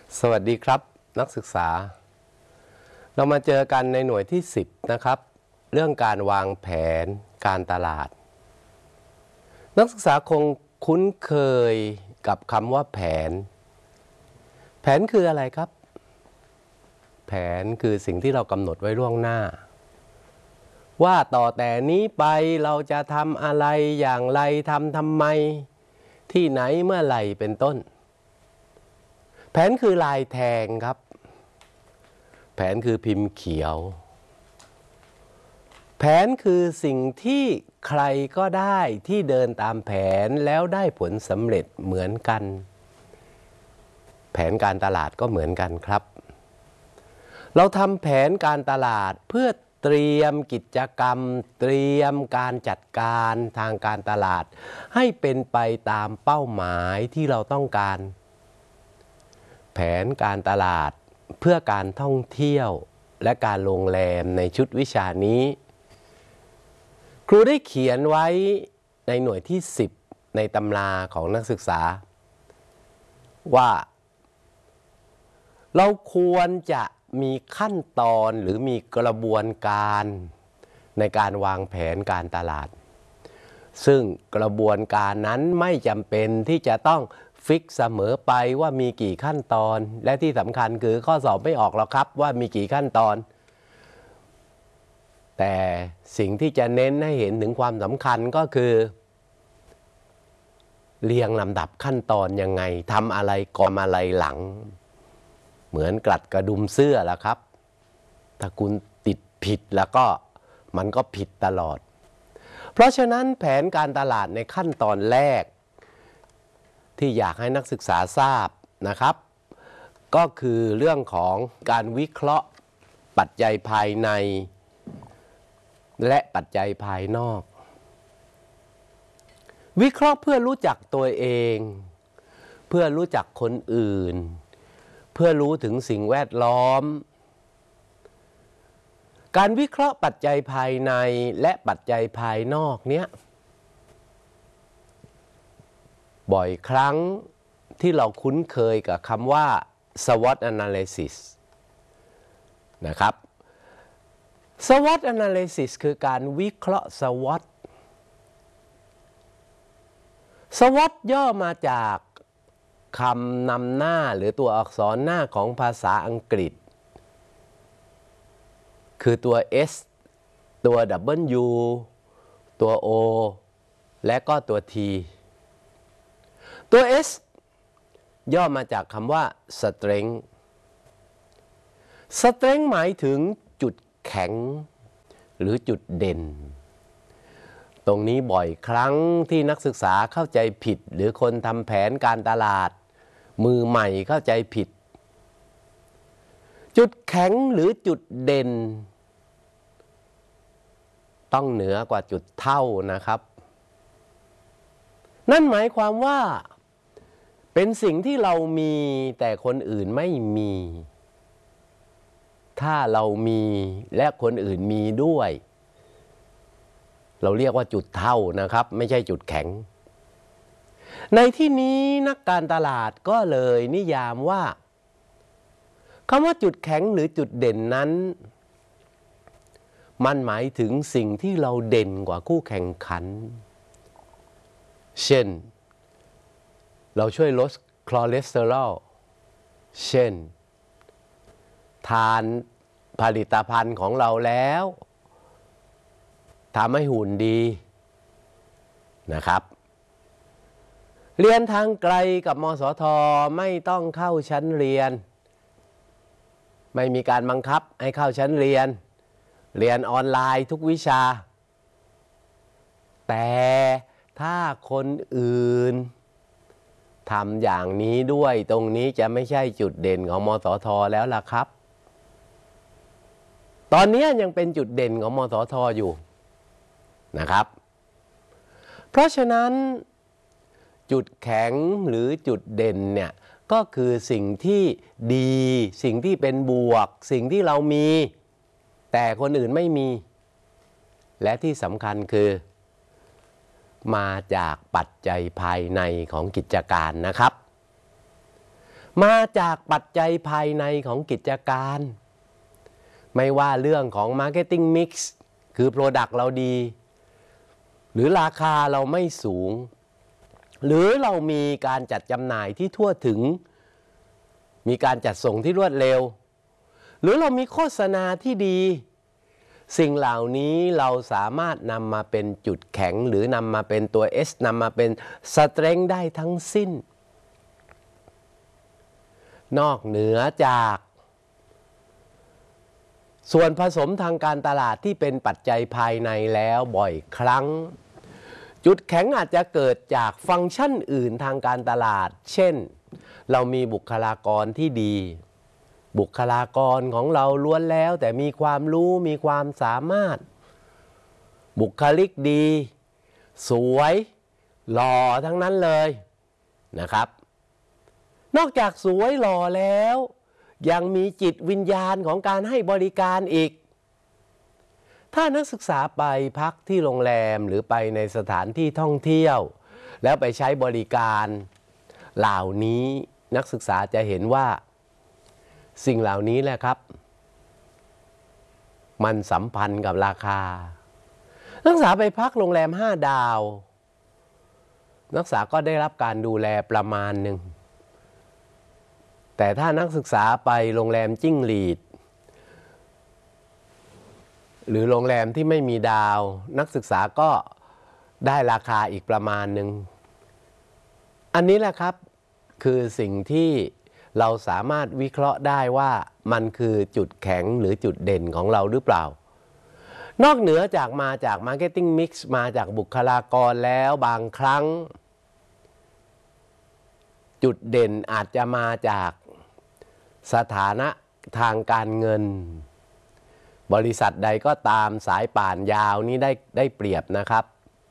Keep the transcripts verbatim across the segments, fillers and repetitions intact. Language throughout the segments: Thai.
สวัสดีครับนักศึกษาเรามาเจอกันในหน่วยที่สิบนะครับเรื่องการวางแผนการตลาดนักศึกษาคงคุ้นเคยกับคำว่าแผนแผนคืออะไรครับแผนคือสิ่งที่เรากำหนดไว้ล่วงหน้าว่าต่อแต่นี้ไปเราจะทำอะไรอย่างไรทำทำไมที่ไหนเมื่อไหร่เป็นต้นแผนคือลายแทงครับแผนคือพิมพ์เขียวแผนคือสิ่งที่ใครก็ได้ที่เดินตามแผนแล้วได้ผลสำเร็จเหมือนกันแผนการตลาดก็เหมือนกันครับเราทำแผนการตลาดเพื่อเตรียมกิจกรรมเตรียมการจัดการทางการตลาดให้เป็นไปตามเป้าหมายที่เราต้องการแผนการตลาดเพื่อการท่องเที่ยวและการโรงแรมในชุดวิชานี้ครูได้เขียนไว้ในหน่วยที่สิบในตำราของนักศึกษาว่าเราควรจะมีขั้นตอนหรือมีกระบวนการในการวางแผนการตลาดซึ่งกระบวนการนั้นไม่จำเป็นที่จะต้องฟิกเสมอไปว่ามีกี่ขั้นตอนและที่สำคัญคือข้อสอบไม่ออกหรอกครับว่ามีกี่ขั้นตอนแต่สิ่งที่จะเน้นให้เห็นถึงความสำคัญก็คือเรียงลำดับขั้นตอนยังไงทำอะไรก่อนอะไรหลังเหมือนกลัดกระดุมเสื้อละครับถ้าคุณติดผิดแล้วก็มันก็ผิดตลอดเพราะฉะนั้นแผนการตลาดในขั้นตอนแรกที่อยากให้นักศึกษาทราบนะครับก็คือเรื่องของการวิเคราะห์ปัจจัยภายในและปัจจัยภายนอกวิเคราะห์เพื่อรู้จักตัวเองเพื่อรู้จักคนอื่นเพื่อรู้ถึงสิ่งแวดล้อมการวิเคราะห์ปัจจัยภายในและปัจจัยภายนอกเนี้ยบ่อยครั้งที่เราคุ้นเคยกับคำว่า สวอต analysis นะครับ สวอต analysis คือการวิเคราะห์ สวอต สวอต ย่อมาจากคำนำหน้าหรือตัวอักษรหน้าของภาษาอังกฤษคือตัว S ตัว W ตัว O และก็ตัว T ตัว S ย่อมาจากคำว่า strength strength หมายถึงจุดแข็งหรือจุดเด่นตรงนี้บ่อยครั้งที่นักศึกษาเข้าใจผิดหรือคนทำแผนการตลาดมือใหม่เข้าใจผิดจุดแข็งหรือจุดเด่นต้องเหนือกว่าจุดเท่านะครับนั่นหมายความว่าเป็นสิ่งที่เรามีแต่คนอื่นไม่มีถ้าเรามีและคนอื่นมีด้วยเราเรียกว่าจุดเท่านะครับไม่ใช่จุดแข็งในที่นี้นักการตลาดก็เลยนิยามว่าคำว่าจุดแข็งหรือจุดเด่นนั้นมันหมายถึงสิ่งที่เราเด่นกว่าคู่แข่งขันเช่นเราช่วยลดคอเลสเตอรอลเช่นทานผลิตภัณฑ์ของเราแล้วทำให้หุ่นดีนะครับเรียนทางไกลกับมสท.ไม่ต้องเข้าชั้นเรียนไม่มีการบังคับให้เข้าชั้นเรียนเรียนออนไลน์ทุกวิชาแต่ถ้าคนอื่นทำอย่างนี้ด้วยตรงนี้จะไม่ใช่จุดเด่นของมสท.แล้วล่ะครับตอนนี้ยังเป็นจุดเด่นของมสท.อยู่นะครับเพราะฉะนั้นจุดแข็งหรือจุดเด่นเนี่ยก็คือสิ่งที่ดีสิ่งที่เป็นบวกสิ่งที่เรามีแต่คนอื่นไม่มีและที่สำคัญคือมาจากปัจจัยภายในของกิจการนะครับมาจากปัจจัยภายในของกิจการไม่ว่าเรื่องของ Marketing Mix คือ Product เราดีหรือราคาเราไม่สูงหรือเรามีการจัดจำหน่ายที่ทั่วถึงมีการจัดส่งที่รวดเร็วหรือเรามีโฆษณาที่ดีสิ่งเหล่านี้เราสามารถนำมาเป็นจุดแข็งหรือนำมาเป็นตัว S นำมาเป็น Strength ได้ทั้งสิ้นนอกเหนือจากส่วนผสมทางการตลาดที่เป็นปัจจัยภายในแล้วบ่อยครั้งจุดแข็งอาจจะเกิดจากฟังก์ชันอื่นทางการตลาดเช่นเรามีบุคลากรที่ดีบุคลากรของเราล้วนแล้วแต่มีความรู้มีความสามารถบุคลิกดีสวยหล่อทั้งนั้นเลยนะครับนอกจากสวยหล่อแล้วยังมีจิตวิญญาณของการให้บริการอีกถ้านักศึกษาไปพักที่โรงแรมหรือไปในสถานที่ท่องเที่ยวแล้วไปใช้บริการเหล่านี้นักศึกษาจะเห็นว่าสิ่งเหล่านี้แหละครับมันสัมพันธ์กับราคานักศึกษาไปพักโรงแรมห้าดาวนักศึกษาก็ได้รับการดูแลประมาณหนึ่งแต่ถ้านักศึกษาไปโรงแรมจิ้งหรีดหรือโรงแรมที่ไม่มีดาวนักศึกษาก็ได้ราคาอีกประมาณหนึ่งอันนี้แหละครับคือสิ่งที่เราสามารถวิเคราะห์ได้ว่ามันคือจุดแข็งหรือจุดเด่นของเราหรือเปล่านอกเหนือจากมาจาก Marketing Mix มาจากบุคลากรแล้วบางครั้งจุดเด่นอาจจะมาจากสถานะทางการเงินบริษัทใดก็ตามสายป่านยาวนี้ได้ได้เปรียบนะครับ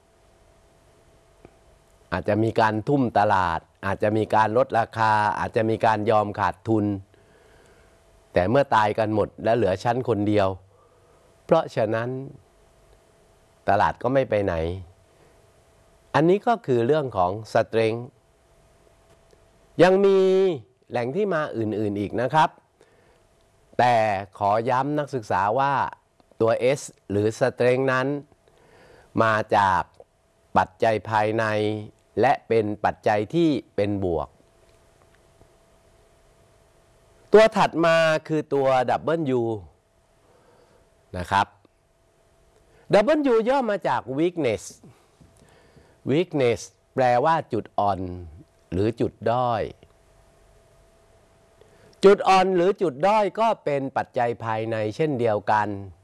อาจจะมีการทุ่มตลาดอาจจะมีการลดราคาอาจจะมีการยอมขาดทุนแต่เมื่อตายกันหมดและเหลือชั้นคนเดียวเพราะฉะนั้นตลาดก็ไม่ไปไหนอันนี้ก็คือเรื่องของ Strength ยังมีแหล่งที่มาอื่นๆอีกนะครับแต่ขอย้ำนักศึกษาว่าตัว S หรือ Strength นั้นมาจากปัจจัยภายในและเป็นปัจจัยที่เป็นบวกตัวถัดมาคือตัว W นะครับ W ย่อมาจาก weakness weakness แปลว่าจุดอ่อนหรือจุดด้อยจุดอ่อนหรือจุดด้อยก็เป็นปัจจัยภายในเช่นเดียวกัน